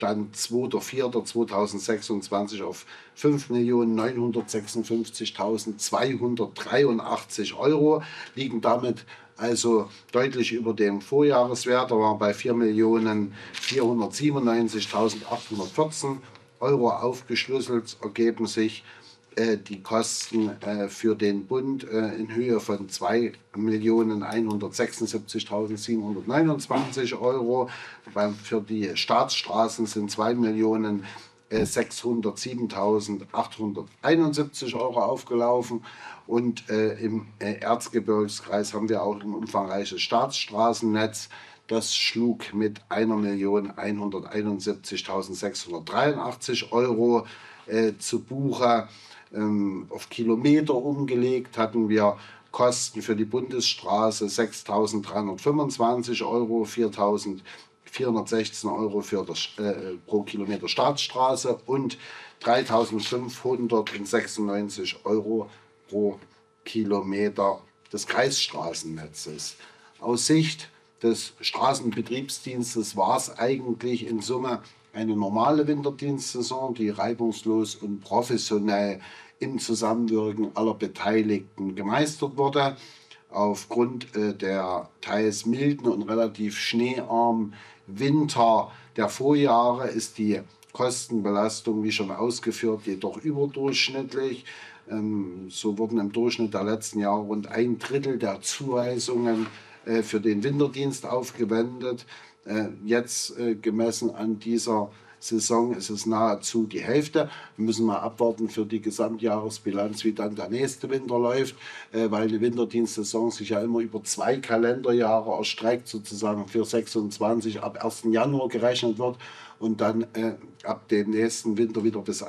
Stand 2.4.2026 auf 5.956.283 Euro, liegen damit also deutlich über dem Vorjahreswert. Da waren bei 4.497.814 Euro aufgeschlüsselt, ergeben sich die Kosten für den Bund in Höhe von 2.176.729 Euro. Für die Staatsstraßen sind 2.607.871 Euro aufgelaufen. Und im Erzgebirgskreis haben wir auch ein umfangreiches Staatsstraßennetz. Das schlug mit 1.171.683 Euro zu Buche. Auf Kilometer umgelegt hatten wir Kosten für die Bundesstraße 6.325 Euro, 4.416 Euro für das, pro Kilometer Staatsstraße und 3.596 Euro pro Kilometer des Kreisstraßennetzes. Aus Sicht des Straßenbetriebsdienstes war es eigentlich in Summe eine normale Winterdienstsaison, die reibungslos und professionell im Zusammenwirken aller Beteiligten gemeistert wurde. Aufgrund der teils milden und relativ schneearmen Winter der Vorjahre ist die Kostenbelastung, wie schon ausgeführt, jedoch überdurchschnittlich. So wurden im Durchschnitt der letzten Jahre rund 1/3 der Zuweisungen für den Winterdienst aufgewendet. Jetzt gemessen an dieser Saison ist es nahezu die Hälfte. Wir müssen mal abwarten für die Gesamtjahresbilanz, wie dann der nächste Winter läuft, weil die Winterdienstsaison sich ja immer über 2 Kalenderjahre erstreckt, sozusagen für 26 ab 1. Januar gerechnet wird und dann ab dem nächsten Winter wieder bis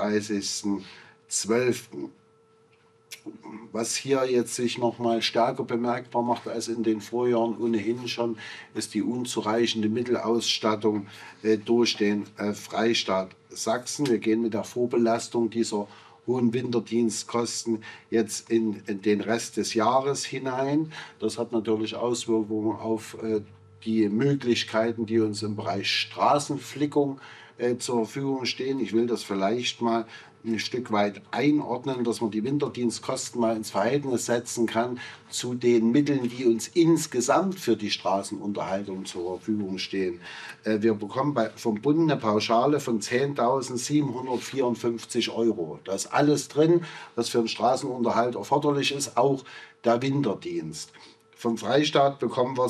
31.12. Was hier jetzt sich noch mal stärker bemerkbar macht als in den Vorjahren ohnehin schon, ist die unzureichende Mittelausstattung durch den Freistaat Sachsen. Wir gehen mit der Vorbelastung dieser hohen Winterdienstkosten jetzt in den Rest des Jahres hinein. Das hat natürlich Auswirkungen auf die Möglichkeiten, die uns im Bereich Straßenflickung zur Verfügung stehen. Ich will das vielleicht mal ein Stück weit einordnen, dass man die Winterdienstkosten mal ins Verhältnis setzen kann zu den Mitteln, die uns insgesamt für die Straßenunterhaltung zur Verfügung stehen. Wir bekommen vom Bund eine Pauschale von 10.754 Euro. Da ist alles drin, was für den Straßenunterhalt erforderlich ist, auch der Winterdienst. Vom Freistaat bekommen wir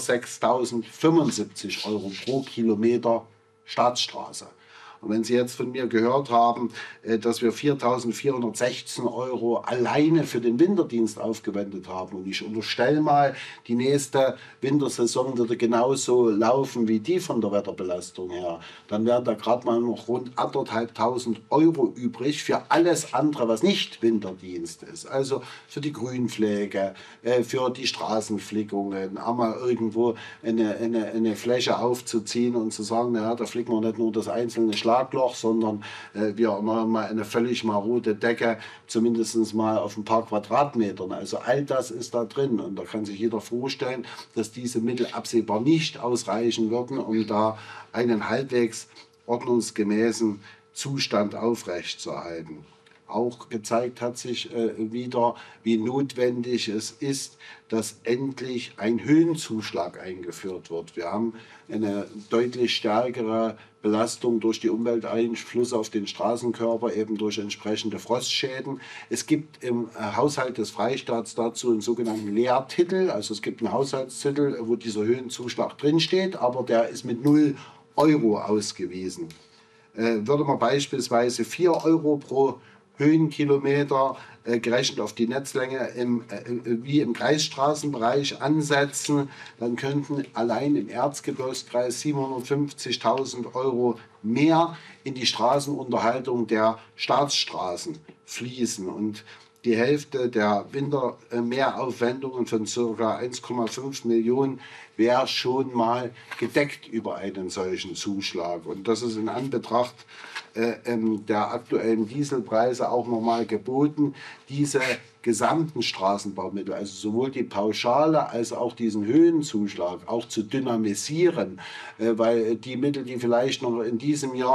6.075 Euro pro Kilometer Staatsstraße. Und wenn Sie jetzt von mir gehört haben, dass wir 4.416 Euro alleine für den Winterdienst aufgewendet haben, und ich unterstelle mal, die nächste Wintersaison würde genauso laufen wie die von der Wetterbelastung her, dann wären da gerade mal noch rund 1.500 Euro übrig für alles andere, was nicht Winterdienst ist. Also für die Grünpflege, für die Straßenflickungen, einmal irgendwo eine Fläche aufzuziehen und zu sagen, naja, da flicken wir nicht nur das einzelne Schlagloch, sondern wir erneuern mal eine völlig marode Decke, zumindest mal auf ein paar Quadratmetern. Also all das ist da drin, und da kann sich jeder vorstellen, dass diese Mittel absehbar nicht ausreichen würden, um da einen halbwegs ordnungsgemäßen Zustand aufrechtzuerhalten. Auch gezeigt hat sich wieder, wie notwendig es ist, dass endlich ein Höhenzuschlag eingeführt wird. Wir haben eine deutlich stärkere Belastung durch die Umwelteinflüsse auf den Straßenkörper, eben durch entsprechende Frostschäden. Es gibt im Haushalt des Freistaats dazu einen sogenannten Leertitel. Also es gibt einen Haushaltstitel, wo dieser Höhenzuschlag drinsteht, aber der ist mit 0 Euro ausgewiesen. Würde man beispielsweise 4 Euro pro Höhenkilometer gerechnet auf die Netzlänge wie im Kreisstraßenbereich ansetzen, dann könnten allein im Erzgebirgskreis 750.000 Euro mehr in die Straßenunterhaltung der Staatsstraßen fließen. Und die Hälfte der Wintermehraufwendungen von ca. 1,5 Millionen wäre schon mal gedeckt über einen solchen Zuschlag. Und das ist in Anbetracht der aktuellen Dieselpreise auch nochmal geboten, diese gesamten Straßenbaumittel, also sowohl die Pauschale als auch diesen Höhenzuschlag, auch zu dynamisieren, weil die Mittel, die vielleicht noch in diesem Jahr